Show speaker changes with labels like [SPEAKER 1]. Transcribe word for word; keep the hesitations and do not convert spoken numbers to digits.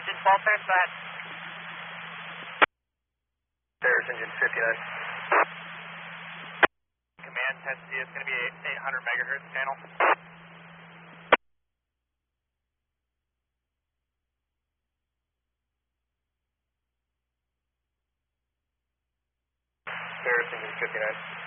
[SPEAKER 1] engine fault there, so that.
[SPEAKER 2] There's engine fifty-nine.
[SPEAKER 3] Command test C, it's going to be eight hundred megahertz channel.
[SPEAKER 2] There's engine fifty-nine.